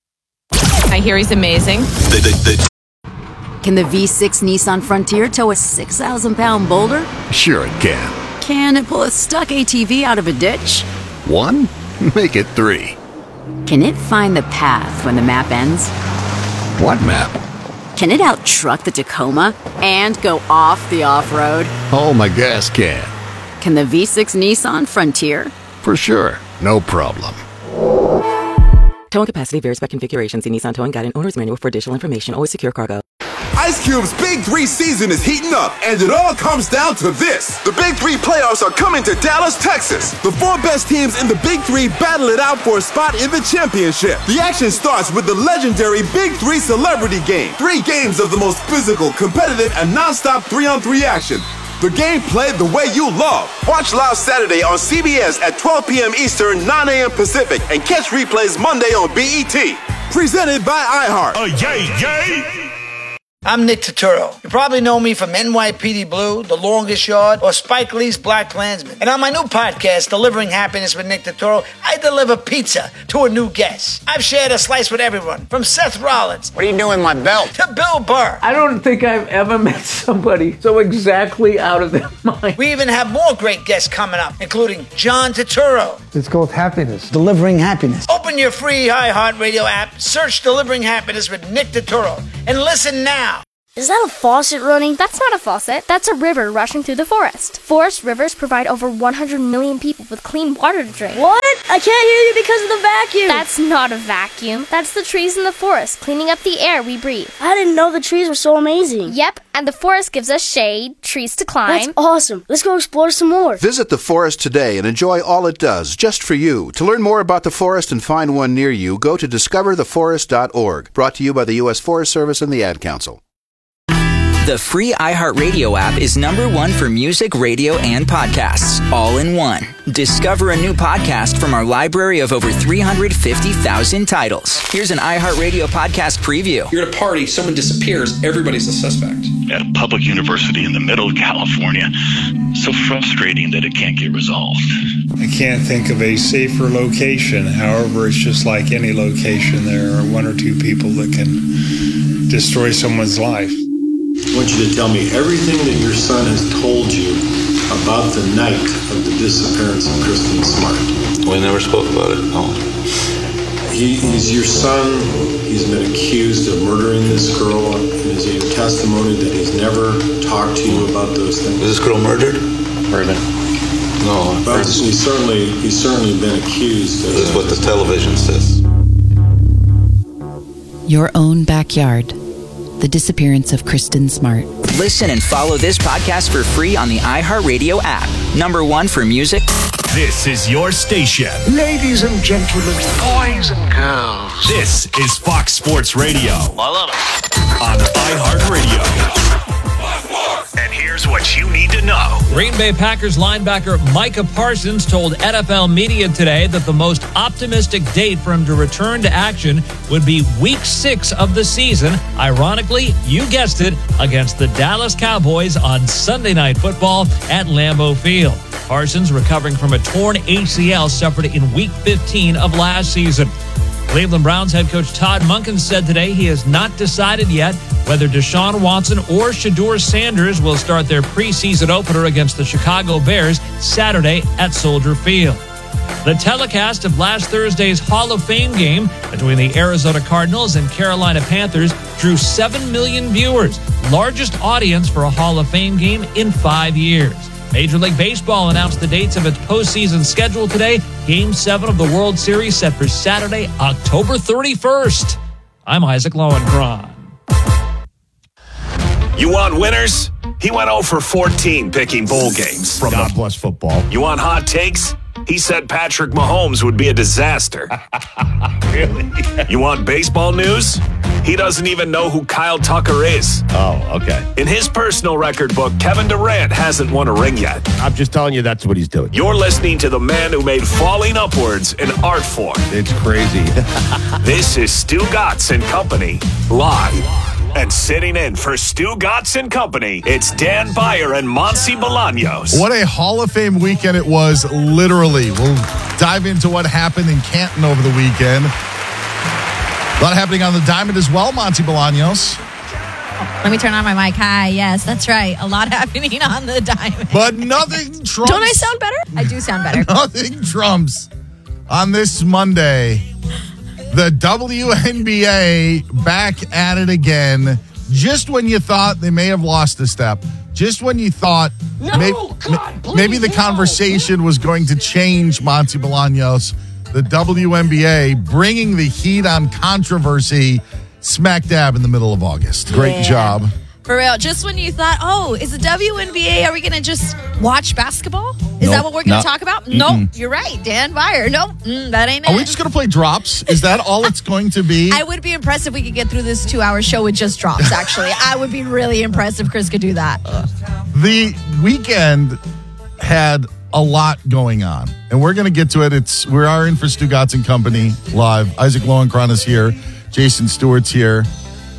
I hear he's amazing. The, the, the. Can the V six Nissan Frontier tow a six thousand pound boulder? Sure it can. Can it pull a stuck A T V out of a ditch? One? Make it three. Can it find the path when the map ends? What map? Can it out-truck the Tacoma and go off the off-road? Oh, my gas can. Can the V six Nissan Frontier? For sure. No problem. Towing capacity varies by configuration. See Nissan Towing Guide and Owner's Manual for additional information. Always secure cargo. Ice Cube's Big Three season is heating up, and it all comes down to this. The Big Three playoffs are coming to Dallas, Texas. The four best teams in the Big Three battle it out for a spot in the championship. The action starts with the legendary Big Three Celebrity Game. Three games of the most physical, competitive, and non-stop three-on-three action. The game played the way you love. Watch live Saturday on C B S at twelve p.m. Eastern, nine a.m. Pacific, and catch replays Monday on B E T. Presented by iHeart. Oh, yay, yay! I'm Nick Turturro. You probably know me from N Y P D Blue, The Longest Yard, or Spike Lee's Black Klansman. And on my new podcast, Delivering Happiness with Nick Turturro, I deliver pizza to a new guest. I've shared a slice with everyone, from Seth Rollins. What are you doing with my belt? To Bill Burr. I don't think I've ever met somebody so exactly out of their mind. We even have more great guests coming up, including John Turturro. It's called happiness, delivering happiness. Open your free iHeartRadio app, search Delivering Happiness with Nick Turturro, and listen now. Is that a faucet running? That's not a faucet. That's a river rushing through the forest. Forest rivers provide over one hundred million people with clean water to drink. What? I can't hear you because of the vacuum. That's not a vacuum. That's the trees in the forest cleaning up the air we breathe. I didn't know the trees were so amazing. Yep, and the forest gives us shade, trees to climb. That's awesome. Let's go explore some more. Visit the forest today and enjoy all it does, just for you. To learn more about the forest and find one near you, go to discover the forest dot org. Brought to you by the U S Forest Service and the Ad Council. The free iHeartRadio app is number one for music, radio, and podcasts, all in one. Discover a new podcast from our library of over three hundred fifty thousand titles. Here's an iHeartRadio podcast preview. You're at a party, someone disappears, everybody's a suspect. At a public university in the middle of California, so frustrating that it can't get resolved. I can't think of a safer location. However, it's just like any location. There are one or two people that can destroy someone's life. I want you to tell me everything that your son has told you about the night of the disappearance of Kristen Smart. We never spoke about it, no. He, he's your son. He's been accused of murdering this girl. And is it your testimony that he's never talked to you about those things? Is this girl murdered? Murdered. No. But he's certainly, he's certainly been accused. This is what the television says. Your own backyard. The disappearance of Kristen Smart. Listen and follow this podcast for free on the iHeartRadio app. Number one for music. This is your station. Ladies and gentlemen, boys and girls. This is Fox Sports Radio. I love it. On iHeartRadio. And here's what you need to know. Green Bay Packers linebacker Micah Parsons told N F L media today that the most optimistic date for him to return to action would be week six of the season. Ironically, you guessed it, against the Dallas Cowboys on Sunday Night Football at Lambeau Field. Parsons recovering from a torn A C L suffered in week fifteen of last season. Cleveland Browns head coach Todd Monken said today he has not decided yet whether Deshaun Watson or Shedeur Sanders will start their preseason opener against the Chicago Bears Saturday at Soldier Field. The telecast of last Thursday's Hall of Fame game between the Arizona Cardinals and Carolina Panthers drew seven million viewers, largest audience for a Hall of Fame game in five years. Major League Baseball announced the dates of its postseason schedule today. Game seven of the World Series set for Saturday, October thirty-first. I'm Isaac Lowenkron. You want winners? He went oh for fourteen picking bowl games. From God bless football. You want hot takes? He said Patrick Mahomes would be a disaster. Really? You want baseball news? He doesn't even know who Kyle Tucker is. Oh, okay. In his personal record book, Kevin Durant hasn't won a ring yet. I'm just telling you that's what he's doing. You're listening to the man who made falling upwards an art form. It's crazy. This is Stu Gatz and Company, live. And sitting in for Stu Gatz and Company, it's Dan Beyer and Monty Bolaños. What a Hall of Fame weekend it was, literally. We'll dive into what happened in Canton over the weekend. A lot happening on the diamond as well, Monty Bolaños. Let me turn on my mic. Hi, yes, that's right. A lot happening on the diamond. But nothing trumps. Don't I sound better? I do sound better. Nothing trumps on this Monday. The W N B A back at it again. Just when you thought they may have lost a step. Just when you thought no, may, God, please, maybe the no. conversation was going to change, Monty Bolaños. The W N B A bringing the heat on controversy smack dab in the middle of August. Great yeah. job. For real. Just when you thought, oh, is the W N B A, are we going to just watch basketball? Is nope, that what we're going to no. talk about? Mm-mm. Nope. You're right. Dan Beyer. Nope. Mm, that ain't it. Are we just going to play drops? Is that all it's going to be? I would be impressed if we could get through this two-hour show with just drops, actually. I would be really impressed if Chris could do that. Uh, the weekend had a lot going on, and we're going to get to it. It's We are in for Stu Gatz and Company live. Isaac Lowenkron is here. Jason Stewart's here.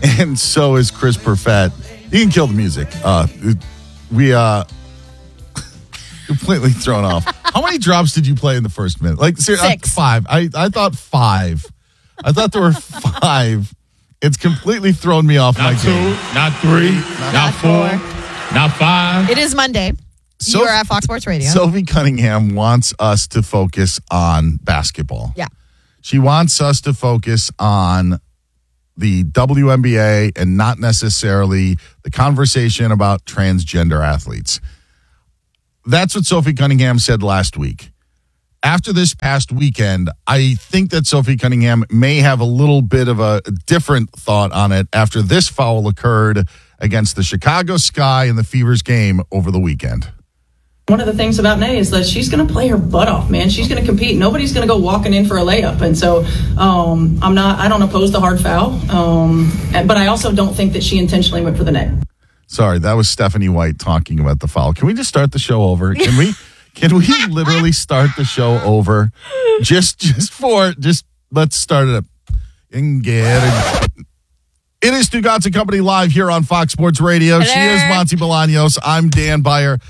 and so is Chris Perfett. You can kill the music. Uh, we uh, completely thrown off. How many drops did you play in the first minute? Like seriously, Six. Uh, five. I, I thought five. I thought there were five. It's completely thrown me off Not my two, game. not three, not, not four, four, not five. It is Monday. So, You're at Fox Sports Radio. Sophie Cunningham wants us to focus on basketball. Yeah. She wants us to focus on the W N B A and not necessarily the conversation about transgender athletes. That's what Sophie Cunningham said last week. After this past weekend, I think that Sophie Cunningham may have a little bit of a different thought on it after this foul occurred against the Chicago Sky in the Fever's game over the weekend. One of the things about Nay is that she's going to play her butt off, man. She's going to compete. Nobody's going to go walking in for a layup. And so um, I'm not, I don't oppose the hard foul. Um, but I also don't think that she intentionally went for the net. Sorry, that was Stephanie White talking about the foul. Can we just start the show over? Can we? Can we literally start the show over? Just just for, just let's start it up. And get it. It is Stugotz and Company live here on Fox Sports Radio. Hello. She is Monty Bolaños. I'm Dan Byer.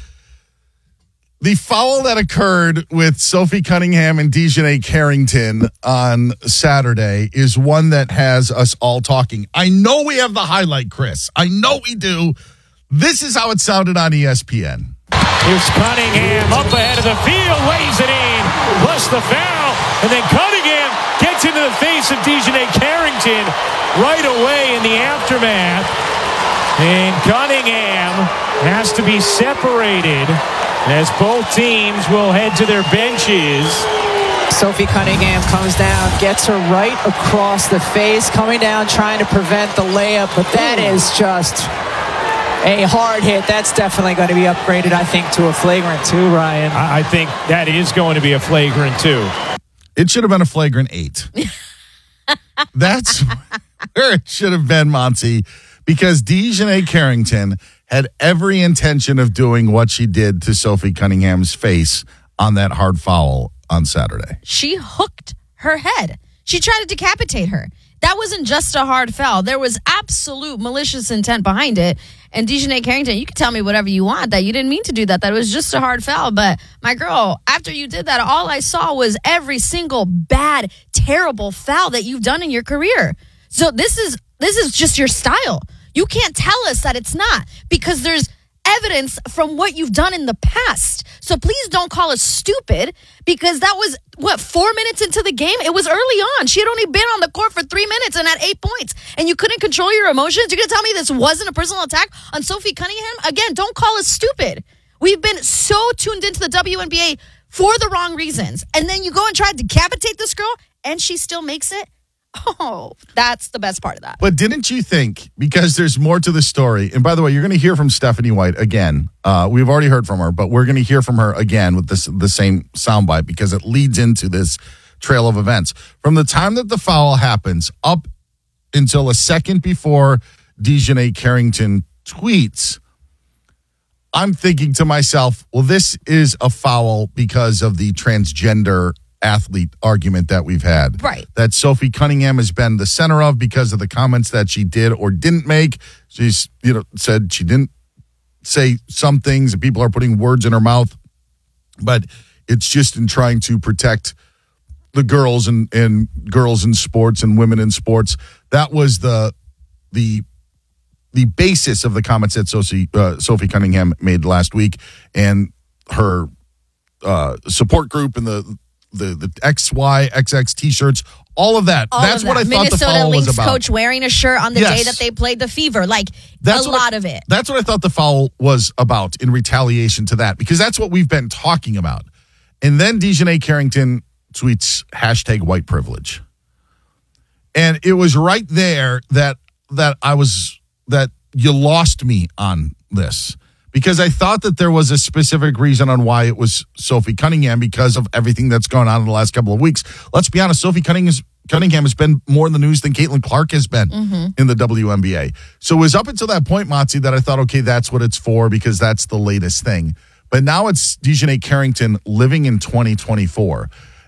The foul that occurred with Sophie Cunningham and Dejanay Carrington on Saturday is one that has us all talking. I know we have the highlight, Chris. I know we do. This is how it sounded on E S P N. Here's Cunningham up ahead of the field, lays it in, plus the foul, and then Cunningham gets into the face of Dejanay Carrington right away in the aftermath. And Cunningham has to be separated as both teams will head to their benches. Sophie Cunningham comes down, gets her right across the face, coming down trying to prevent the layup, but that is just a hard hit. That's definitely going to be upgraded, I think, to a flagrant two, Ryan. I think that is going to be a flagrant two. It should have been a flagrant eight. That's where it should have been, Monty, because Dejanay Carrington had every intention of doing what she did to Sophie Cunningham's face on that hard foul on Saturday. She hooked her head. She tried to decapitate her. That wasn't just a hard foul. There was absolute malicious intent behind it. And Dejanay Carrington, you can tell me whatever you want, that you didn't mean to do that, that it was just a hard foul. But my girl, after you did that, all I saw was every single bad, terrible foul that you've done in your career. So this is this is just your style. You can't tell us that it's not, because there's evidence from what you've done in the past. So please don't call us stupid, because that was, what, four minutes into the game? It was early on. She had only been on the court for three minutes and had eight points, and you couldn't control your emotions? You're going to tell me this wasn't a personal attack on Sophie Cunningham? Again, don't call us stupid. We've been so tuned into the W N B A for the wrong reasons, and then you go and try to decapitate this girl, and she still makes it? Oh, that's the best part of that. But didn't you think, because there's more to the story, and by the way, you're going to hear from Stephanie White again. Uh, we've already heard from her, but we're going to hear from her again with this the same soundbite, because it leads into this trail of events. From the time that the foul happens up until a second before Dejanay Carrington tweets, I'm thinking to myself, well, this is a foul because of the transgender athlete argument that we've had. Right. That Sophie Cunningham has been the center of because of the comments that she did or didn't make. She's, you know, said she didn't say some things and people are putting words in her mouth, but it's just in trying to protect the girls and, and girls in sports and women in sports. That was the, the, the basis of the comments that Sophie, uh, Sophie Cunningham made last week, and her uh, support group and the, the the X Y X X t-shirts, all of that. All That's of what I that. thought Minnesota the foul Lynx was about. coach wearing a shirt on the Yes. day that they played the Fever. Like, That's a what lot I, of it. That's what I thought the foul was about in retaliation to that, because that's what we've been talking about. And then Dejanay Carrington tweets hashtag white privilege. And it was right there that that I was that you lost me on this, because I thought that there was a specific reason on why it was Sophie Cunningham because of everything that's gone on in the last couple of weeks. Let's be honest, Sophie Cunningham, Cunningham has been more in the news than Caitlin Clark has been Mm-hmm. in the W N B A. So it was up until that point, Motzi, that I thought, okay, that's what it's for, because that's the latest thing. But now it's Dejanay Carrington living in twenty twenty-four.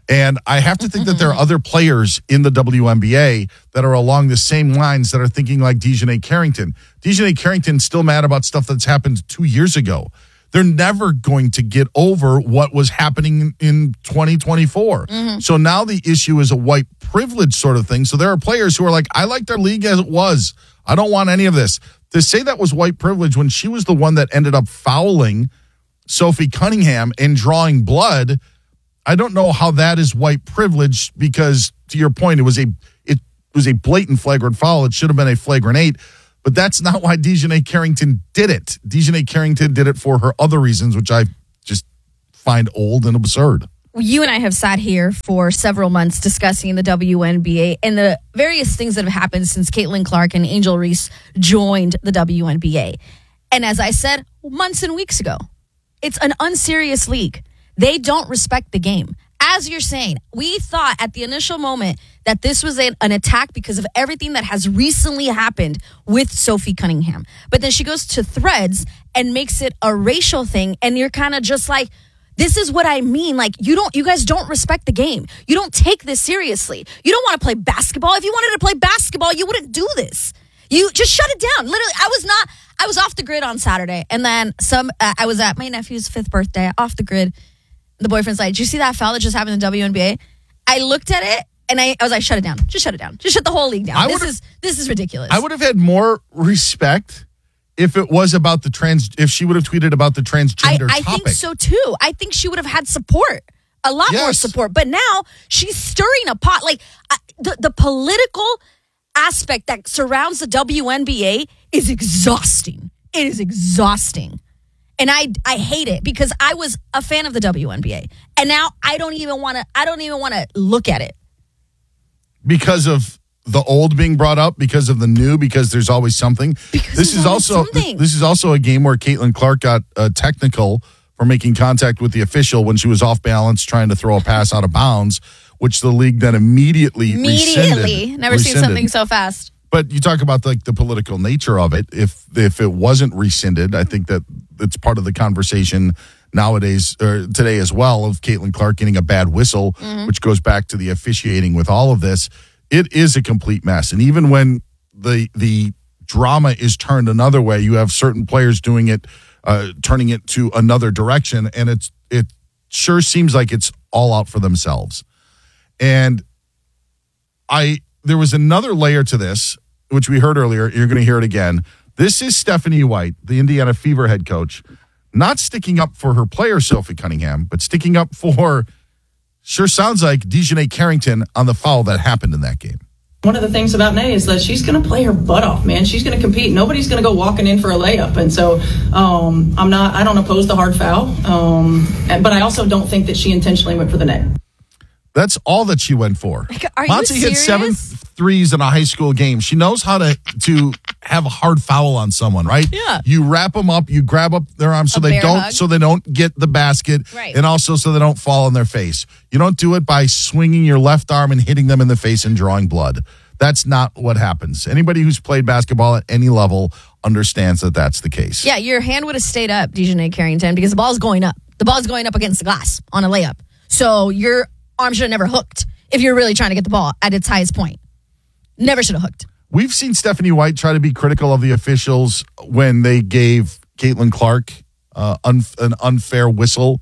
And I have to think that there are other players in the W N B A that are along the same lines that are thinking like DiJonai Carrington. DiJonai Carrington's still mad about stuff that's happened two years ago. They're never going to get over what was happening in twenty twenty-four. Mm-hmm. So now the issue is a white privilege sort of thing. So there are players who are like, I liked our league as it was. I don't want any of this. To say that was white privilege when she was the one that ended up fouling Sophie Cunningham and drawing blood, I don't know how that is white privilege because, to your point, it was a it was a blatant flagrant foul. It should have been a flagrant eight, but that's not why DiJonai Carrington did it. DiJonai Carrington did it for her other reasons, which I just find old and absurd. You and I have sat here for several months discussing the W N B A and the various things that have happened since Caitlin Clark and Angel Reese joined the W N B A. And as I said months and weeks ago, it's an unserious league. They don't respect the game. As you're saying, we thought at the initial moment that this was a, an attack because of everything that has recently happened with Sophie Cunningham. But then she goes to Threads and makes it a racial thing. And you're kind of just like, this is what I mean. Like, you don't, you guys don't respect the game. You don't take this seriously. You don't want to play basketball. If you wanted to play basketball, you wouldn't do this. You just shut it down. Literally, I was not, I was off the grid on Saturday. And then some, uh, I was at my nephew's fifth birthday, off the grid. The boyfriend's like, did you see that foul that just happened in the W N B A? I looked at it and I, I was like, shut it down. Just shut it down. Just shut the whole league down. I this is this is ridiculous. I would have had more respect if it was about the trans, if she would have tweeted about the transgender I, I topic. think so too. I think she would have had support. A lot Yes. more support. But now she's stirring a pot. Like uh, the, the political aspect that surrounds the W N B A is exhausting. It is exhausting. And I I hate it because I was a fan of the W N B A. And now I don't even want to I don't even want to look at it. Because of the old being brought up, because of the new, because there's always something. Because this is also something. this is also a game where Caitlin Clark got uh, technical for making contact with the official when she was off balance trying to throw a pass out of bounds, which the league then immediately Immediately. rescinded. Never seen rescinded. something so fast. But you talk about like the political nature of it. If if it wasn't rescinded, I think that it's part of the conversation nowadays or today as well of Caitlin Clark getting a bad whistle, Mm-hmm. which goes back to the officiating with all of this. It is a complete mess. And even when the the drama is turned another way, you have certain players doing it, uh, turning it to another direction, and it's it sure seems like it's all out for themselves. And I there was another layer to this, which we heard earlier. You're going to hear it again. This is Stephanie White, the Indiana Fever head coach, not sticking up for her player, Sophie Cunningham, but sticking up for, sure sounds like, DiJonai Carrington on the foul that happened in that game. One of the things about Nay is that she's going to play her butt off, man. She's going to compete. Nobody's going to go walking in for a layup. And so um, I'm not, I don't oppose the hard foul, um, and, but I also don't think that she intentionally went for the net. That's all that she went for. Are Monty you hit serious? seven threes in a high school game. She knows how to to have a hard foul on someone, right? Yeah. You wrap them up, you grab up their arms so A they bear don't hug. so they don't get the basket, Right. and also so they don't fall on their face. You don't do it by swinging your left arm and hitting them in the face and drawing blood. That's not what happens. Anybody who's played basketball at any level understands that that's the case. Yeah, your hand would have stayed up, DiJonai Carrington, because the ball's going up. The ball's going up against the glass on a layup. So your arm should have never hooked if you're really trying to get the ball at its highest point. Never should have hooked. We've seen Stephanie White try to be critical of the officials when they gave Caitlin Clark uh, un- an unfair whistle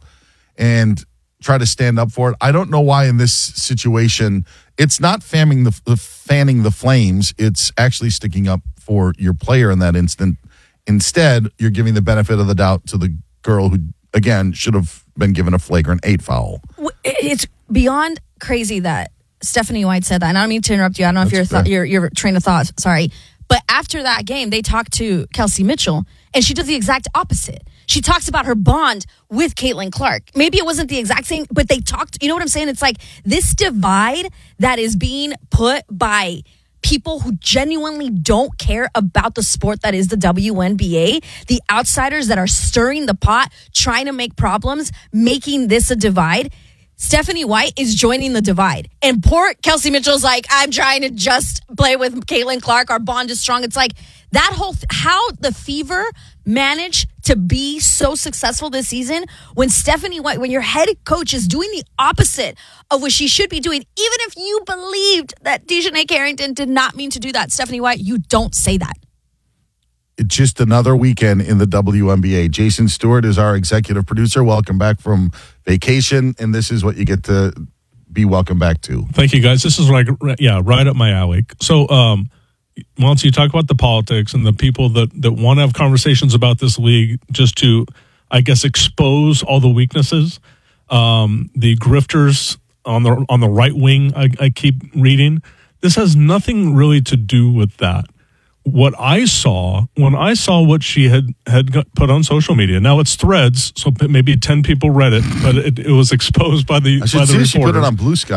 and try to stand up for it. I don't know why in this situation it's not fanning the, the fanning the flames. It's actually sticking up for your player in that instant. Instead, you're giving the benefit of the doubt to the girl who, again, should have been given a flagrant eight foul. It's beyond crazy that Stephanie White said that. And I don't mean to interrupt you. I don't know That's if your, fair. th- your your train of thought, sorry. But after that game, they talked to Kelsey Mitchell, and she does the exact opposite. She talks about her bond with Caitlin Clark. Maybe it wasn't the exact same, but they talked, you know what I'm saying? It's like this divide that is being put by people who genuinely don't care about the sport that is the W N B A, the outsiders that are stirring the pot, trying to make problems, making this a divide. Stephanie White is joining the divide. And poor Kelsey Mitchell's like, I'm trying to just play with Caitlin Clark. Our bond is strong. It's like that whole, th- how the Fever managed to be so successful this season when Stephanie White, when your head coach is doing the opposite of what she should be doing, even if you believed that DiJonai Carrington did not mean to do that, Stephanie White, you don't say that. It's just another weekend in the W N B A. Jason Stewart is our executive producer. Welcome back from vacation, and this is what you get to be welcome back to. Thank you, guys. This is like, yeah, right up my alley. So, um, once you talk about the politics and the people that, that want to have conversations about this league just to, I guess, expose all the weaknesses, um, the grifters on the on the right wing, I, I keep reading. This has nothing really to do with that. What I saw, when I saw what she had, had got put on social media, now it's Threads, so maybe ten people read it, but it, it was exposed by the, I should by the see if she put it reporters. on Blue Sky.